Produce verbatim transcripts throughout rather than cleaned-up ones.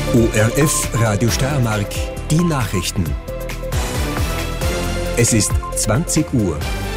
O R F Radio Steiermark, die Nachrichten. Es ist zwanzig Uhr.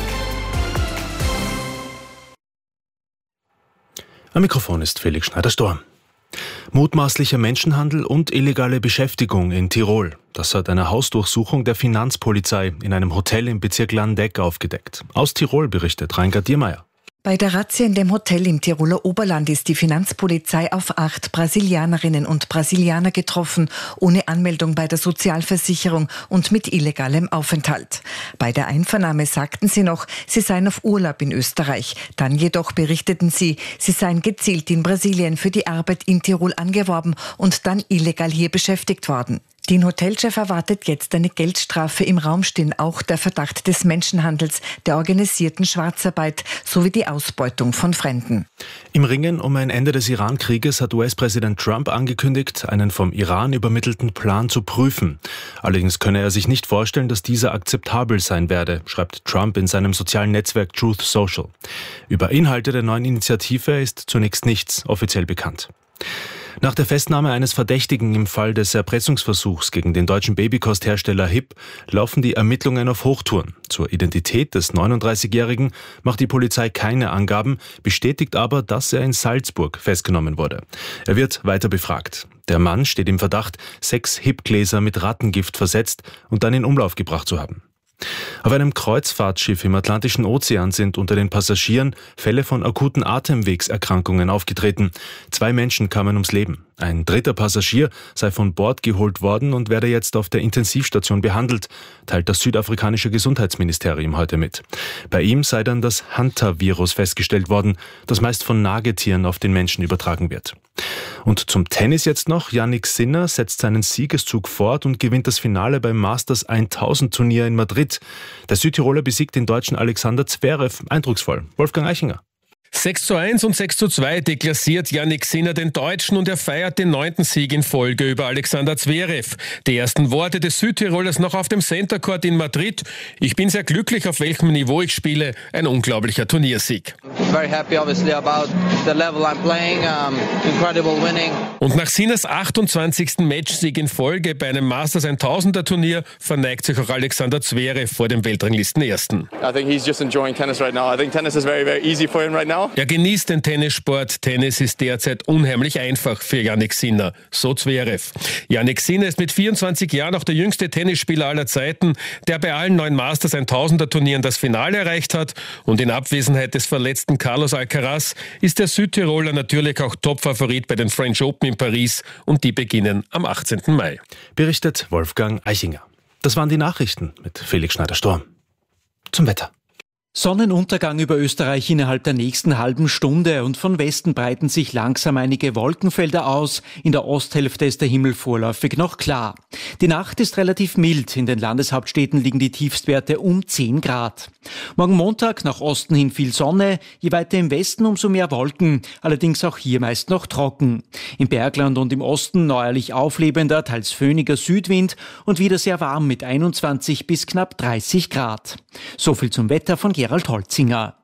Am Mikrofon ist Felix Schneider-Storm. Mutmaßlicher Menschenhandel und illegale Beschäftigung in Tirol. Das hat eine Hausdurchsuchung der Finanzpolizei in einem Hotel im Bezirk Landeck aufgedeckt. Aus Tirol berichtet Reinhard Diermeier. Bei der Razzia in dem Hotel im Tiroler Oberland ist die Finanzpolizei auf acht Brasilianerinnen und Brasilianer getroffen, ohne Anmeldung bei der Sozialversicherung und mit illegalem Aufenthalt. Bei der Einvernahme sagten sie noch, sie seien auf Urlaub in Österreich. Dann jedoch berichteten sie, sie seien gezielt in Brasilien für die Arbeit in Tirol angeworben und dann illegal hier beschäftigt worden. Den Hotelchef erwartet jetzt eine Geldstrafe. Im Raum stehen auch der Verdacht des Menschenhandels, der organisierten Schwarzarbeit sowie die Ausbeutung von Fremden. Im Ringen um ein Ende des Iran-Krieges hat U S-Präsident Trump angekündigt, einen vom Iran übermittelten Plan zu prüfen. Allerdings könne er sich nicht vorstellen, dass dieser akzeptabel sein werde, schreibt Trump in seinem sozialen Netzwerk Truth Social. Über Inhalte der neuen Initiative ist zunächst nichts offiziell bekannt. Nach der Festnahme eines Verdächtigen im Fall des Erpressungsversuchs gegen den deutschen Babykosthersteller H I P laufen die Ermittlungen auf Hochtouren. Zur Identität des neununddreißigjährigen macht die Polizei keine Angaben, bestätigt aber, dass er in Salzburg festgenommen wurde. Er wird weiter befragt. Der Mann steht im Verdacht, sechs H I P-Gläser mit Rattengift versetzt und dann in Umlauf gebracht zu haben. Auf einem Kreuzfahrtschiff im Atlantischen Ozean sind unter den Passagieren Fälle von akuten Atemwegserkrankungen aufgetreten. Zwei Menschen kamen ums Leben. Ein dritter Passagier sei von Bord geholt worden und werde jetzt auf der Intensivstation behandelt, teilt das südafrikanische Gesundheitsministerium heute mit. Bei ihm sei dann das Hantavirus festgestellt worden, das meist von Nagetieren auf den Menschen übertragen wird. Und zum Tennis jetzt noch. Jannik Sinner setzt seinen Siegeszug fort und gewinnt das Finale beim Masters tausend Turnier in Madrid. Der Südtiroler besiegt den Deutschen Alexander Zverev eindrucksvoll. Wolfgang Eichinger. sechs zu eins und sechs zu zwei deklassiert Jannik Sinner den Deutschen und er feiert den neunten Sieg in Folge über Alexander Zverev. Die ersten Worte des Südtirolers noch auf dem Center Court in Madrid. Ich bin sehr glücklich, auf welchem Niveau ich spiele. Ein unglaublicher Turniersieg. Very happy obviously about the level I'm playing. Um, incredible winning. Und nach Sinners achtundzwanzigsten Matchsieg in Folge bei einem Masters tausender Turnier verneigt sich auch Alexander Zverev vor dem Weltranglistenersten. I think he's just enjoying tennis right now. I think tennis is very, very easy for him right now. Er genießt den Tennissport. Tennis ist derzeit unheimlich einfach für Jannik Sinner. So Zverev. Jannik Sinner ist mit vierundzwanzig Jahren auch der jüngste Tennisspieler aller Zeiten, der bei allen neun Masters tausender Turnieren das Finale erreicht hat. Und in Abwesenheit des verletzten Carlos Alcaraz ist der Südtiroler natürlich auch Topfavorit bei den French Open in Paris. Und die beginnen am achtzehnten Mai. Berichtet Wolfgang Eichinger. Das waren die Nachrichten mit Felix Schneider-Storm. Zum Wetter. Sonnenuntergang über Österreich innerhalb der nächsten halben Stunde und von Westen breiten sich langsam einige Wolkenfelder aus. In der Osthälfte ist der Himmel vorläufig noch klar. Die Nacht ist relativ mild. In den Landeshauptstädten liegen die Tiefstwerte um zehn Grad. Morgen Montag nach Osten hin viel Sonne, je weiter im Westen umso mehr Wolken, allerdings auch hier meist noch trocken. Im Bergland und im Osten neuerlich auflebender, teils föhniger Südwind und wieder sehr warm mit einundzwanzig bis knapp dreißig Grad. So viel zum Wetter von Gerald Holzinger.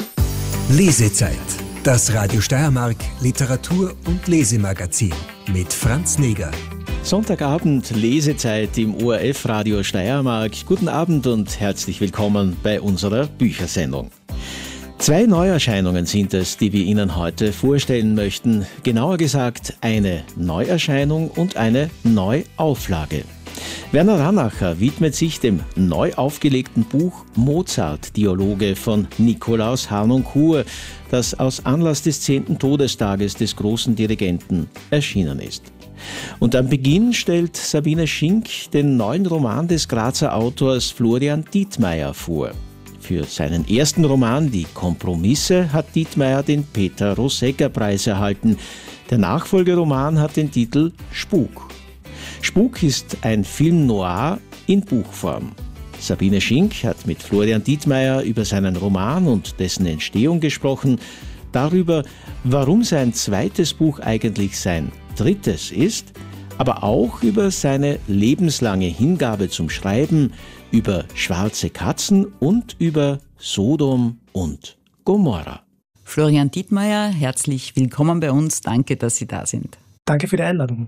Lesezeit. Das Radio Steiermark Literatur- und Lesemagazin mit Franz Neger. Sonntagabend Lesezeit im O R F Radio Steiermark. Guten Abend und herzlich willkommen bei unserer Büchersendung. Zwei Neuerscheinungen sind es, die wir Ihnen heute vorstellen möchten. Genauer gesagt eine Neuerscheinung und eine Neuauflage. Werner Ranacher widmet sich dem neu aufgelegten Buch Mozart-Dialoge von Nikolaus Harnoncourt, das aus Anlass des zehnten Todestages des großen Dirigenten erschienen ist. Und am Beginn stellt Sabine Schink den neuen Roman des Grazer Autors Florian Dietmeier vor. Für seinen ersten Roman Die Kompromisse hat Dietmeier den Peter-Rosegger-Preis erhalten. Der Nachfolgeroman hat den Titel Spuk. Spuk ist ein Film noir in Buchform. Sabine Schink hat mit Florian Dietmeier über seinen Roman und dessen Entstehung gesprochen, darüber, warum sein zweites Buch eigentlich sein drittes ist, aber auch über seine lebenslange Hingabe zum Schreiben, über schwarze Katzen und über Sodom und Gomorra. Florian Dietmeier, herzlich willkommen bei uns. Danke, dass Sie da sind. Danke für die Einladung.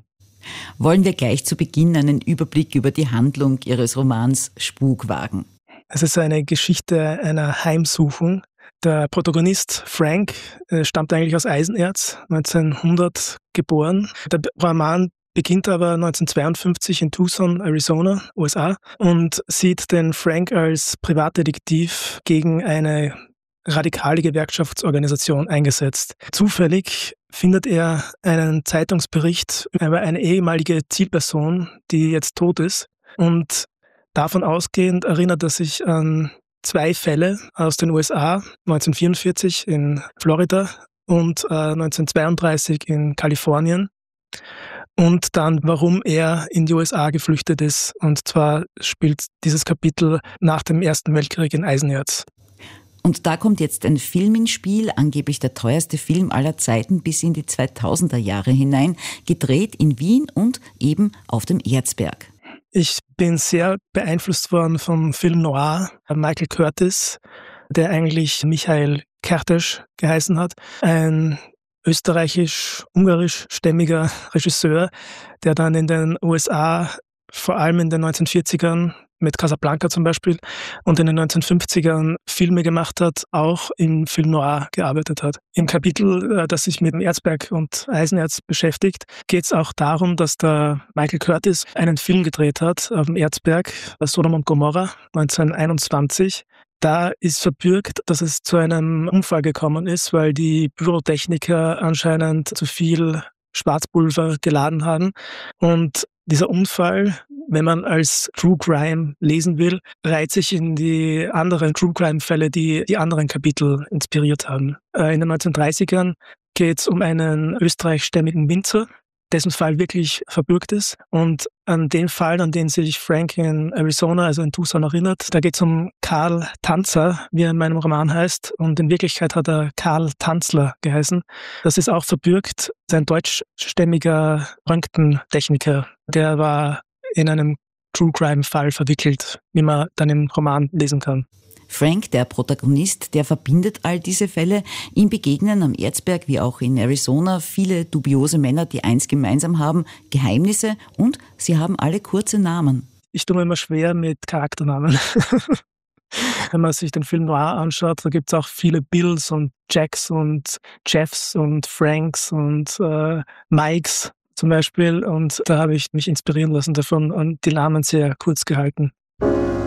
Wollen wir gleich zu Beginn einen Überblick über die Handlung Ihres Romans Spuk wagen? Es ist eine Geschichte einer Heimsuchung. Der Protagonist Frank äh, stammt eigentlich aus Eisenerz, neunzehnhundert geboren. Der Roman beginnt aber neunzehnhundertzweiundfünfzig in Tucson, Arizona, U S A, und sieht den Frank als Privatdetektiv gegen eine radikale Gewerkschaftsorganisation eingesetzt. Zufällig findet er einen Zeitungsbericht über eine ehemalige Zielperson, die jetzt tot ist, und davon ausgehend erinnert er sich an zwei Fälle aus den U S A, neunzehnhundertvierundvierzig in Florida und äh, neunzehnhundertzweiunddreißig in Kalifornien. Und dann, warum er in die U S A geflüchtet ist. Und zwar spielt dieses Kapitel nach dem Ersten Weltkrieg in Eisenerz. Und da kommt jetzt ein Film ins Spiel, angeblich der teuerste Film aller Zeiten bis in die zweitausender Jahre hinein, gedreht in Wien und eben auf dem Erzberg. Ich bin sehr beeinflusst worden vom Film Noir, Michael Curtiz, der eigentlich Michael Kertész geheißen hat. Ein österreichisch-ungarisch-stämmiger Regisseur, der dann in den U S A, vor allem in den neunzehnhundertvierzigern, mit Casablanca zum Beispiel, und in den neunzehnhundertfünfzigern Filme gemacht hat, auch im Film Noir gearbeitet hat. Im Kapitel, das sich mit dem Erzberg und Eisenerz beschäftigt, geht es auch darum, dass der Michael Curtiz einen Film gedreht hat auf dem Erzberg, Sodom und Gomorra, neunzehnhunderteinundzwanzig. Da ist verbürgt, dass es zu einem Unfall gekommen ist, weil die Pyrotechniker anscheinend zu viel Schwarzpulver geladen haben. Und dieser Unfall, wenn man als True Crime lesen will, reiht sich in die anderen True Crime-Fälle, die die anderen Kapitel inspiriert haben. In den neunzehnhundertdreißigern geht es um einen österreichstämmigen Winzer, dessen Fall wirklich verbürgt ist. Und an den Fall, an den sich Frank in Arizona, also in Tucson, erinnert, da geht es um Karl Tanzer, wie er in meinem Roman heißt. Und in Wirklichkeit hat er Karl Tanzler geheißen. Das ist auch verbürgt. Ein deutschstämmiger Röntgentechniker, der war in einem True-Crime-Fall verwickelt, wie man dann im Roman lesen kann. Frank, der Protagonist, der verbindet all diese Fälle. Ihm begegnen am Erzberg wie auch in Arizona viele dubiose Männer, die eins gemeinsam haben: Geheimnisse, und sie haben alle kurze Namen. Ich tue mir immer schwer mit Charakternamen. Wenn man sich den Film Noir anschaut, da gibt es auch viele Bills und Jacks und Jeffs und Franks und äh, Mikes zum Beispiel. Und da habe ich mich inspirieren lassen davon und die Namen sehr kurz gehalten.